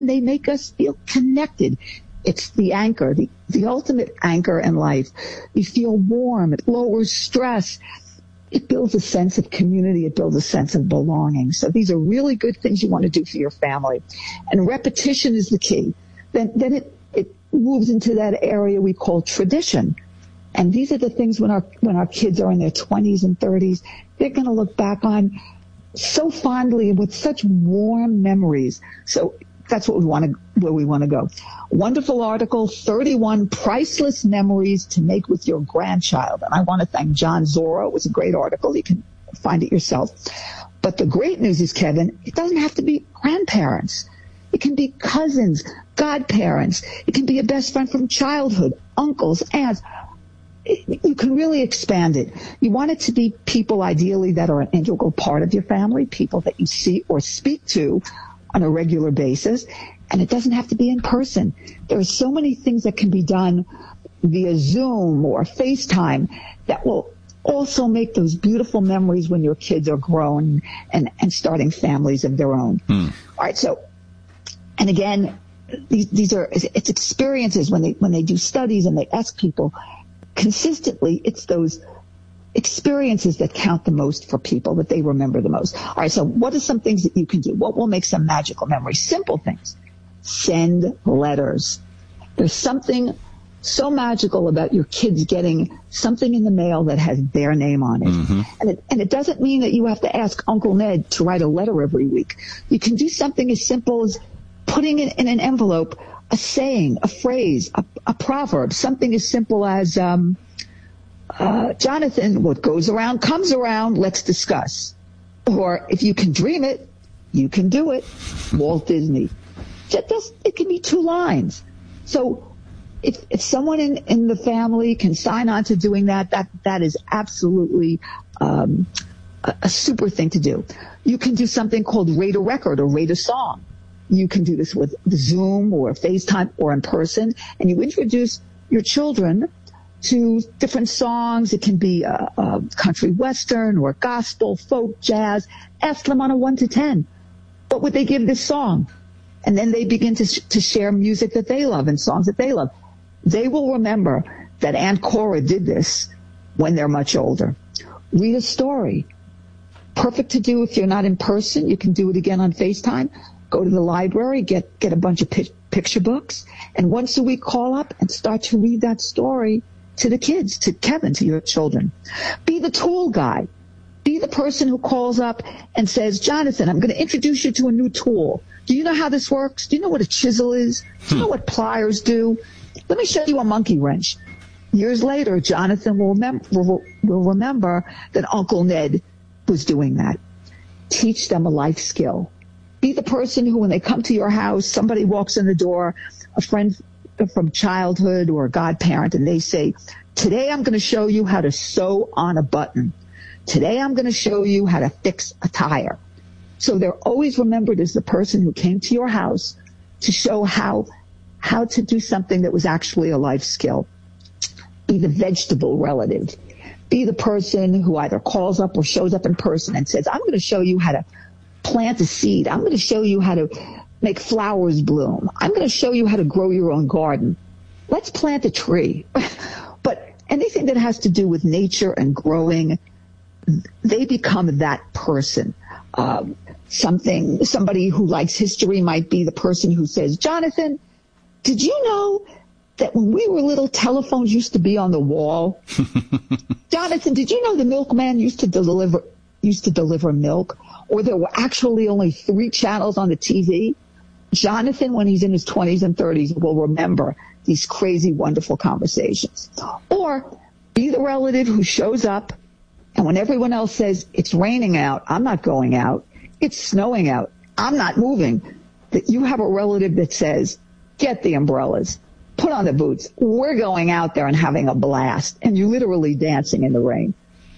they make us feel connected. It's the anchor, the ultimate anchor in life. You feel warm. It lowers stress. It builds a sense of community. It builds a sense of belonging. So these are really good things you want to do for your family. And repetition is the key. Then it moves into that area we call tradition. And these are the things when our kids are in their 20s and 30s, they're going to look back on so fondly and with such warm memories. So that's where we want to go. Wonderful article, 31 Priceless Memories to Make with Your Grandchild. And I want to thank John Zorro. It was a great article. You can find it yourself. But the great news is, Kevin, it doesn't have to be grandparents. It can be cousins, godparents. It can be a best friend from childhood, uncles, aunts. You can really expand it. You want it to be people, ideally, that are an integral part of your family, people that you see or speak to on a regular basis, and it doesn't have to be in person. There are so many things that can be done via Zoom or FaceTime that will also make those beautiful memories when your kids are grown and starting families of their own. All right, so, and again, it's experiences when they do studies and they ask people consistently, it's those experiences that count the most for people, that they remember the most. All right, so what are some things that you can do? What will make some magical memories? Simple things. Send letters. There's something so magical about your kids getting something in the mail that has their name on it. Mm-hmm. And it doesn't mean that you have to ask Uncle Ned to write a letter every week. You can do something as simple as putting it in an envelope, a saying, a phrase, a proverb, something as simple as, Jonathan, what goes around comes around, let's discuss. Or if you can dream it, you can do it. Walt Disney. It can be 2 lines. So if someone in the family can sign on to doing that is absolutely a super thing to do. You can do something called rate a record or rate a song. You can do this with Zoom or FaceTime or in person, and you introduce your children to different songs. It can be country western or gospel, folk, jazz. Ask them on a 1 to 10. What would they give this song? And then they begin to share music that they love and songs that they love. They will remember that Aunt Cora did this when they're much older. Read a story. Perfect to do if you're not in person. You can do it again on FaceTime. Go to the library, get a bunch of picture books, and once a week call up and start to read that story to the kids, to Kevin, to your children. Be the tool guy. Be the person who calls up and says, Jonathan, I'm going to introduce you to a new tool. Do you know how this works? Do you know what a chisel is? Do you know what pliers do? Let me show you a monkey wrench. Years later, Jonathan will remember that Uncle Ned was doing that. Teach them a life skill. Be the person who, when they come to your house, somebody walks in the door, a friend from childhood or a godparent, and they say, today I'm going to show you how to sew on a button. Today I'm going to show you how to fix a tire. So they're always remembered as the person who came to your house to show how to do something that was actually a life skill. Be the vegetable relative. Be the person who either calls up or shows up in person and says, I'm going to show you how to plant a seed. I'm going to show you how to make flowers bloom. I'm going to show you how to grow your own garden. Let's plant a tree. But anything that has to do with nature and growing, they become that person. Somebody who likes history might be the person who says, Jonathan, did you know that when we were little, telephones used to be on the wall? Jonathan, did you know the milkman used to deliver milk? Or there were actually only 3 channels on the TV? Jonathan, when he's in his 20s and 30s, will remember these crazy, wonderful conversations. Or be the relative who shows up, and when everyone else says, it's raining out, I'm not going out. It's snowing out, I'm not moving. That you have a relative that says, get the umbrellas, put on the boots, we're going out there and having a blast. And you're literally dancing in the rain.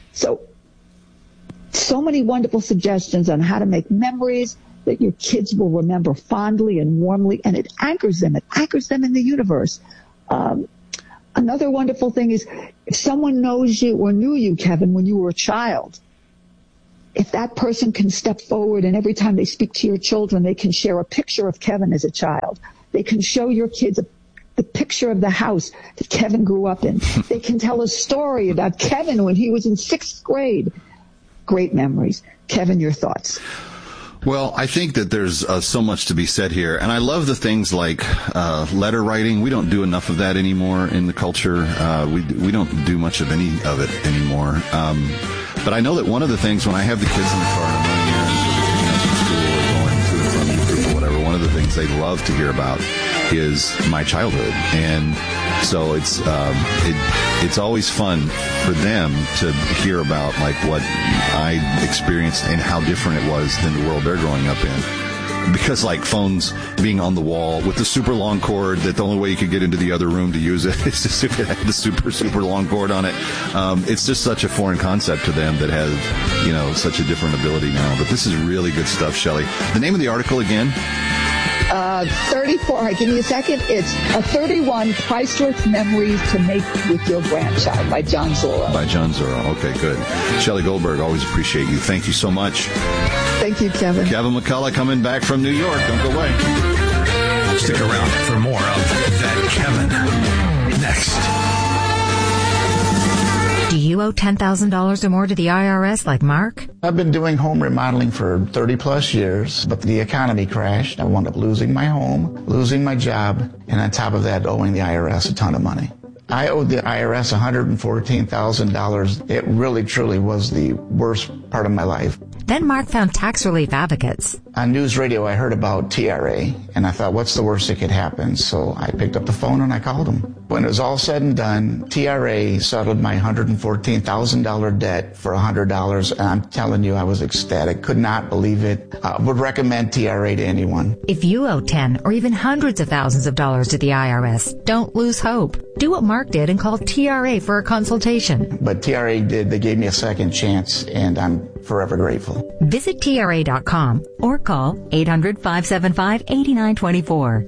So many wonderful suggestions on how to make memories that your kids will remember fondly and warmly, and it anchors them. It anchors them in the universe. Another wonderful thing is if someone knows you or knew you, Kevin, when you were a child, if that person can step forward and every time they speak to your children, they can share a picture of Kevin as a child. They can show your kids the picture of the house that Kevin grew up in. They can tell a story about Kevin when he was in 6th grade. Great memories. Kevin, your thoughts? Well, I think that there's so much to be said here, and I love the things like letter writing. We don't do enough of that anymore in the culture. We don't do much of any of it anymore. But I know that one of the things when I have the kids in the car and I'm running errands or picking up from school or going to and from youth group or whatever, one of the things they love to hear about is my childhood, and so it's always fun for them to hear about like what I experienced and how different it was than the world they're growing up in. Because like phones being on the wall with the super long cord, that the only way you could get into the other room to use it is just if it had the super long cord on it. It's just such a foreign concept to them that has, such a different ability now. But this is really good stuff, Shelley. The name of the article again? 34, all right, give me a second. It's 31 priceless memories to make with your grandchild by John Zorro. By John Zorro. Okay, good. Shelley Goldberg, always appreciate you. Thank you so much. Thank you, Kevin. Kevin McCullough coming back from New York. Don't go away. Stick around for more of That Kevin. Next. Do you owe $10,000 or more to the IRS like Mark? I've been doing home remodeling for 30 plus years, but the economy crashed. I wound up losing my home, losing my job, and on top of that, owing the IRS a ton of money. I owed the IRS $114,000. It really, truly was the worst part of my life. Then Mark found tax relief advocates. On news radio, I heard about TRA, and I thought, what's the worst that could happen? So I picked up the phone and I called them. When it was all said and done, TRA settled my $114,000 debt for $100, and I'm telling you, I was ecstatic. Could not believe it. Would recommend TRA to anyone. If you owe 10 or even hundreds of thousands of dollars to the IRS, don't lose hope. Do what Mark did and call TRA for a consultation. But TRA did. They gave me a second chance, and I'm forever grateful. Visit TRA.com or call 800-575-8924.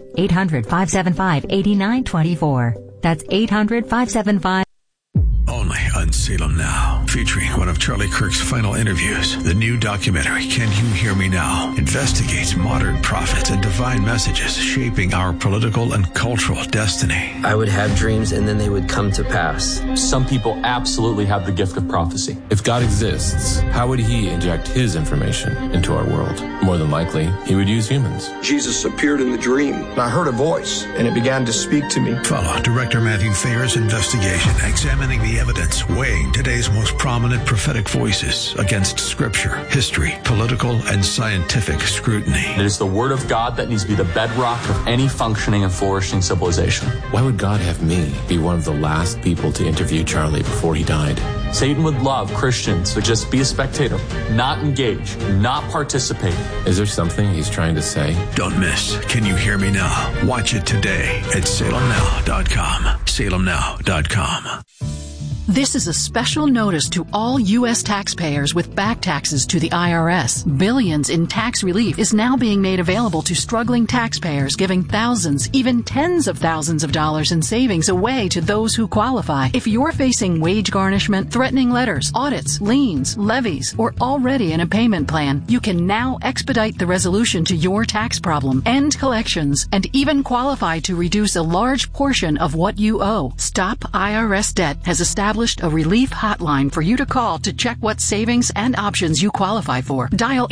800-575-8924. That's 800-575. Only on Salem Now, featuring one of Charlie Kirk's final interviews. The new documentary, Can You Hear Me Now?, investigates modern prophets and divine messages shaping our political and cultural destiny. I would have dreams and then they would come to pass. Some people absolutely have the gift of prophecy. If God exists, how would he inject his information into our world? More than likely, he would use humans. Jesus appeared in the dream, and I heard a voice, and it began to speak to me. Follow Director Matthew Thayer's investigation, examining the evidence, weighing today's most prominent prophetic voices against scripture, history, political, and scientific scrutiny. It is the word of God that needs to be the bedrock of any functioning and flourishing civilization. Why would God have me be one of the last people to interview Charlie before he died? Satan would love Christians to just be a spectator, not engage, not participate. Is there something he's trying to say? Don't miss Can You Hear Me Now? Watch it today at salemnow.com. salemnow.com. This is a special notice to all U.S. taxpayers with back taxes to the IRS. Billions in tax relief is now being made available to struggling taxpayers, giving thousands, even tens of thousands of dollars in savings away to those who qualify. If you're facing wage garnishment, threatening letters, audits, liens, levies, or already in a payment plan, you can now expedite the resolution to your tax problem, end collections, and even qualify to reduce a large portion of what you owe. Stop IRS Debt has established a relief hotline for you to call to check what savings and options you qualify for. Dial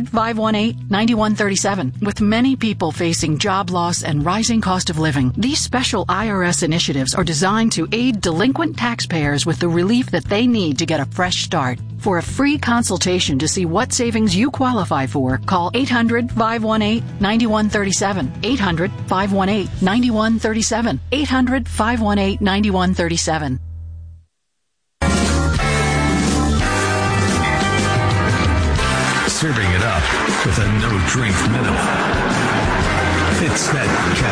800-518-9137. With many people facing job loss and rising cost of living, these special IRS initiatives are designed to aid delinquent taxpayers with the relief that they need to get a fresh start. For a free consultation to see what savings you qualify for, call 800-518-9137. 800-518-9137. 800-518-9137. Serving it up with a no-drink minimum. It's That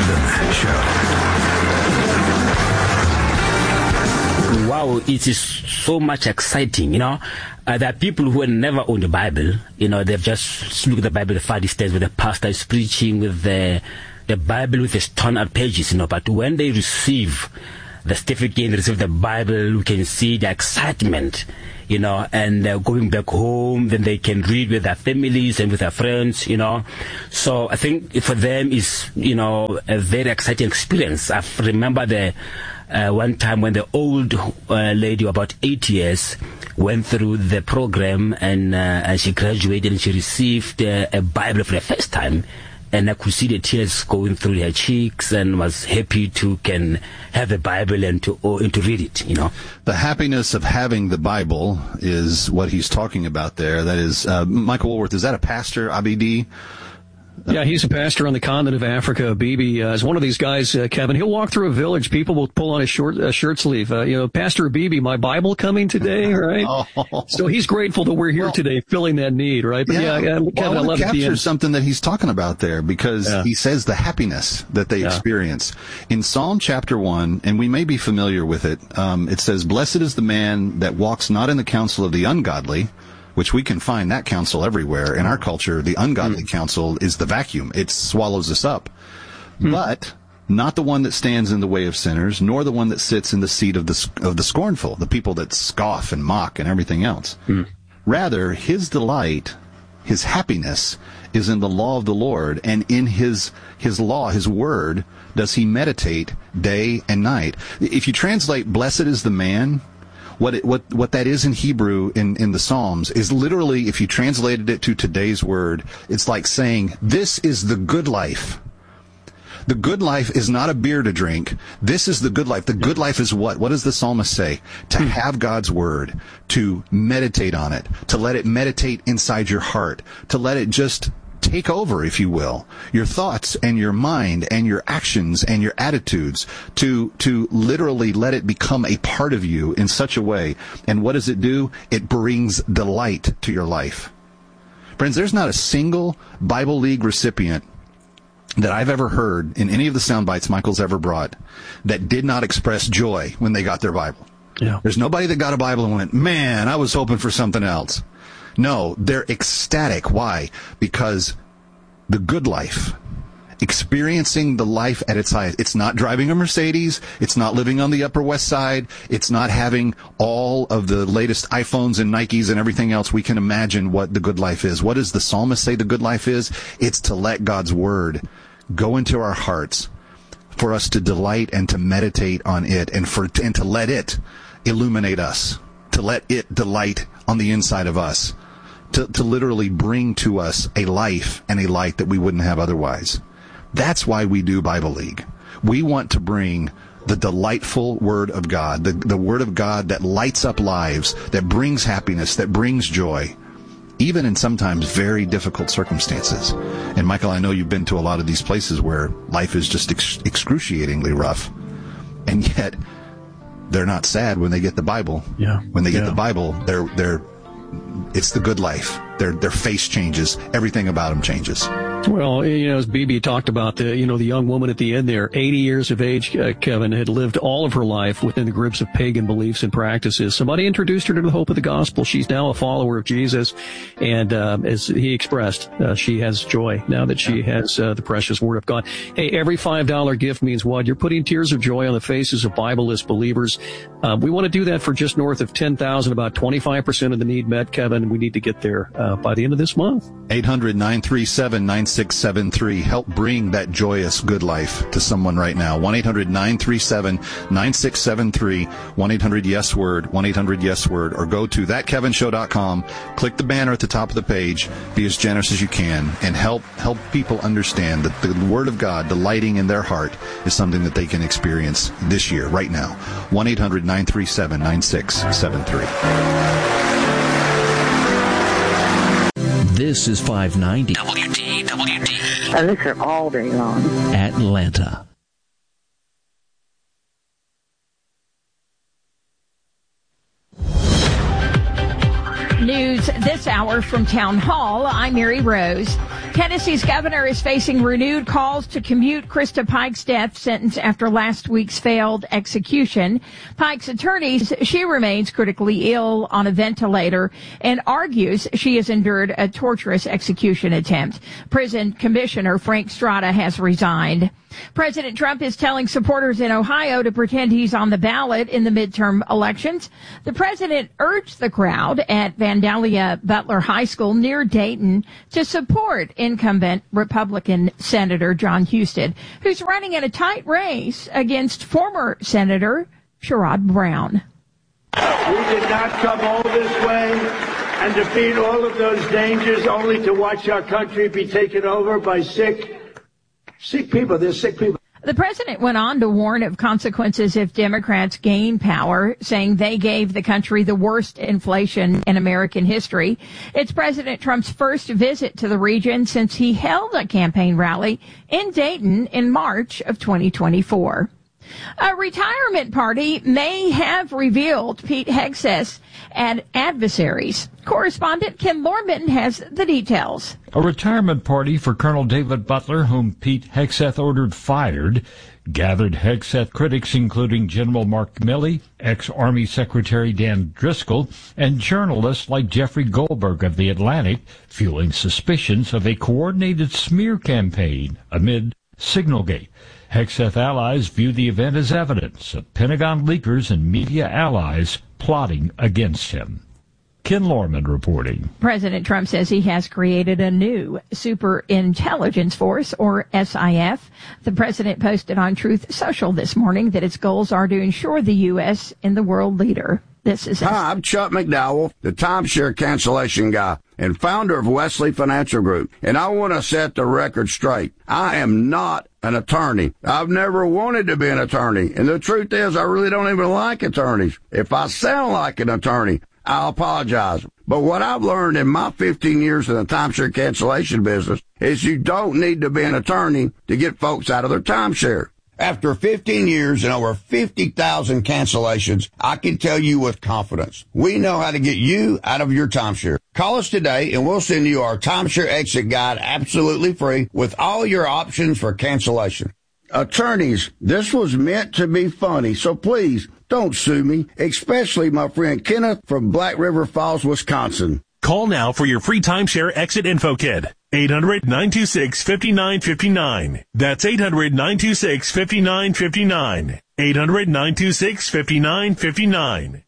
Kevin Show. Wow, it is so much exciting, there are people who have never owned the Bible, they've just looked at the Bible at the far distance where the pastor is preaching with the Bible with its torn out pages, but when they receive the certificate, receive the Bible, we can see the excitement, and going back home, then they can read with their families and with their friends, So I think for them is, a very exciting experience. I remember one time when the old lady, about 8 years, went through the program and she graduated and she received a Bible for the first time. And I could see the tears going through her cheeks, and was happy to can have the Bible and to read it, The happiness of having the Bible is what he's talking about there. That is, Michael Woolworth, is that a pastor, ABD? Yeah, he's a pastor on the continent of Africa. Bibi is one of these guys, Kevin. He'll walk through a village. People will pull on his shirt sleeve. Pastor Bibi, my Bible coming today, right? Oh. So he's grateful that we're here today, filling that need, right? But Kevin, I love capture something that he's talking about there, because he says the happiness that they experience. In Psalm chapter 1, and we may be familiar with it, it says, "Blessed is the man that walks not in the counsel of the ungodly," which we can find that counsel everywhere. In our culture, the ungodly counsel is the vacuum. It swallows us up. But not the one that stands in the way of sinners, nor the one that sits in the seat of the scornful, the people that scoff and mock and everything else. Rather, his delight, his happiness, is in the law of the Lord, and in his law, his word, does he meditate day and night. If you translate, "Blessed is the man," what that is in Hebrew in the Psalms is literally, if you translated it to today's word, it's like saying, this is the good life. The good life is not a beer to drink. This is the good life. The good life is what? What does the psalmist say? To have God's word, to meditate on it, to let it meditate inside your heart, to let it just take over, if you will, your thoughts and your mind and your actions and your attitudes, to literally let it become a part of you in such a way. And what does it do? It brings delight to your life. Friends, there's not a single Bible League recipient that I've ever heard in any of the sound bites Michael's ever brought that did not express joy when they got their Bible. Yeah. There's nobody that got a Bible and went, man, I was hoping for something else. No, they're ecstatic. Why? Because the good life, experiencing the life at its highest. It's not driving a Mercedes. It's not living on the Upper West Side. It's not having all of the latest iPhones and Nikes and everything else we can imagine what the good life is. What does the psalmist say the good life is? It's to let God's word go into our hearts, for us to delight and to meditate on it, and to let it illuminate us, to let it delight on the inside of us. To literally bring to us a life and a light that we wouldn't have otherwise. That's why we do Bible League. We want to bring the delightful Word of God, the Word of God that lights up lives, that brings happiness, that brings joy, even in sometimes very difficult circumstances. And Michael, I know you've been to a lot of these places where life is just excruciatingly rough, and yet they're not sad when they get the Bible. Yeah. When they get the Bible, it's the good life. Their face changes. Everything about them changes. Well, as Bibi talked about, the young woman at the end there, 80 years of age, Kevin, had lived all of her life within the grips of pagan beliefs and practices. Somebody introduced her to the hope of the gospel. She's now a follower of Jesus. And as he expressed, she has joy now that she has the precious word of God. Hey, every $5 gift means what? You're putting tears of joy on the faces of Bible-less believers. We want to do that for just north of 10,000, about 25% of the need met, Kevin. We need to get there by the end of this month. 800-937-9673. Help bring that joyous good life to someone right now. 1-800-937-9673. 1-800-YES-WORD. 1-800-YES-WORD. Or go to thatkevinshow.com. Click the banner at the top of the page. Be as generous as you can and help people understand that the Word of God delighting in their heart is something that they can experience this year, right now. 1-800-937-9673. This is 590 WDWD. I listen all day long. Atlanta. News this hour from Town Hall. I'm Mary Rose. Tennessee's governor is facing renewed calls to commute Krista Pike's death sentence after last week's failed execution. Pike's attorney says she remains critically ill on a ventilator and argues she has endured a torturous execution attempt. Prison Commissioner Frank Strada has resigned. President Trump is telling supporters in Ohio to pretend he's on the ballot in the midterm elections. The president urged the crowd at Vandalia Butler High School near Dayton to support incumbent Republican Senator John Husted, who's running in a tight race against former Senator Sherrod Brown. We did not come all this way and defeat all of those dangers only to watch our country be taken over by sick people. They're sick people. The president went on to warn of consequences if Democrats gain power, saying they gave the country the worst inflation in American history. It's President Trump's first visit to the region since he held a campaign rally in Dayton in March of 2024. A retirement party may have revealed Pete Hegseth and adversaries. Correspondent Ken Lorman has the details. A retirement party for Colonel David Butler, whom Pete Hegseth ordered fired, gathered Hegseth critics including General Mark Milley, ex-Army Secretary Dan Driscoll, and journalists like Jeffrey Goldberg of The Atlantic, fueling suspicions of a coordinated smear campaign amid Signalgate. Hegseth allies view the event as evidence of Pentagon leakers and media allies plotting against him. Ken Lorman reporting. President Trump says he has created a new Super Intelligence Force, or SIF. The president posted on Truth Social this morning that its goals are to ensure the U.S. in the world leader. This is Hi, I'm Chuck McDowell, the timeshare cancellation guy and founder of Wesley Financial Group. And I want to set the record straight. I am not an attorney. I've never wanted to be an attorney. And the truth is, I really don't even like attorneys. If I sound like an attorney, I'll apologize. But what I've learned in my 15 years in the timeshare cancellation business is you don't need to be an attorney to get folks out of their timeshare. After 15 years and over 50,000 cancellations, I can tell you with confidence, we know how to get you out of your timeshare. Call us today and we'll send you our timeshare exit guide absolutely free with all your options for cancellation. Attorneys, this was meant to be funny, so please don't sue me, especially my friend Kenneth from Black River Falls, Wisconsin. Call now for your free timeshare exit info kit. 800-926-5959. That's 800-926-5959. 800-926-5959.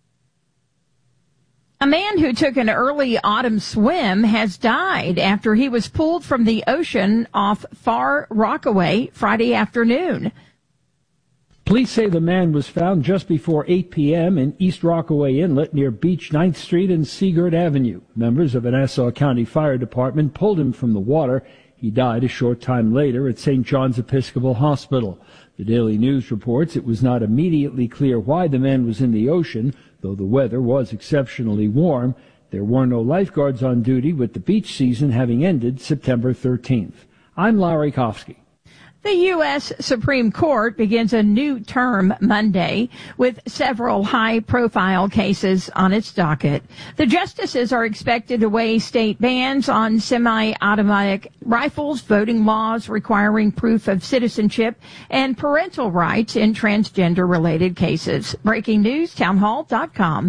A man who took an early autumn swim has died after he was pulled from the ocean off Far Rockaway Friday afternoon. Police say the man was found just before 8 p.m. in East Rockaway Inlet near Beach 9th Street and Seagirt Avenue. Members of the Nassau County Fire Department pulled him from the water. He died a short time later at St. John's Episcopal Hospital. The Daily News reports it was not immediately clear why the man was in the ocean, though the weather was exceptionally warm. There were no lifeguards on duty, with the beach season having ended September 13th. I'm Larry Kofsky. The U.S. Supreme Court begins a new term Monday with several high-profile cases on its docket. The justices are expected to weigh state bans on semi-automatic rifles, voting laws requiring proof of citizenship, and parental rights in transgender-related cases. Breaking news, townhall.com.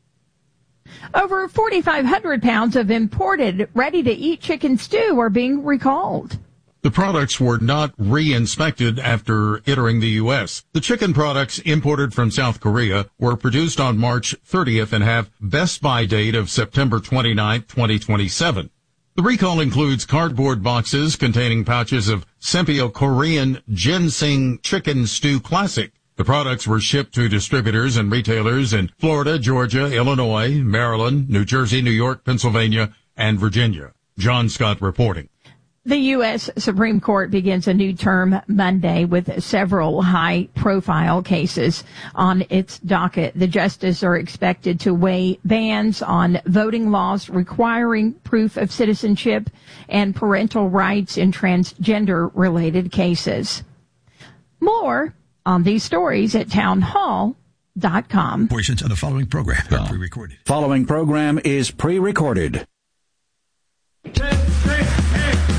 Over 4,500 pounds of imported ready-to-eat chicken stew are being recalled. The products were not re-inspected after entering the U.S. The chicken products imported from South Korea were produced on March 30th and have best buy date of September 29, 2027. The recall includes cardboard boxes containing pouches of Sempio Korean Ginseng Chicken Stew Classic. The products were shipped to distributors and retailers in Florida, Georgia, Illinois, Maryland, New Jersey, New York, Pennsylvania, and Virginia. John Scott reporting. The U.S. Supreme Court begins a new term Monday with several high-profile cases on its docket. The justices are expected to weigh bans on voting laws requiring proof of citizenship and parental rights in transgender-related cases. More on these stories at townhall.com. Portions of the following program are pre-recorded. Following program is pre-recorded. 10, 6, 8.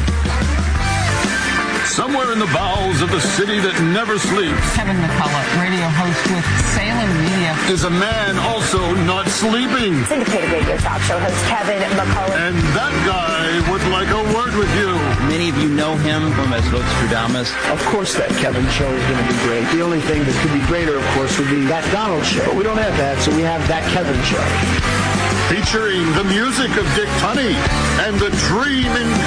somewhere in the bowels of the city that never sleeps. Kevin McCullough, radio host with Salem Media. Is a man also not sleeping? Syndicated radio talk show host Kevin McCullough. And that guy would like a word with you. Many of you know him from as Nostradamus. Of course that Kevin show is going to be great. The only thing that could be greater, of course, would be that Donald show. But we don't have that, so we have that Kevin show. Featuring the music of Dick Tunney and the dream in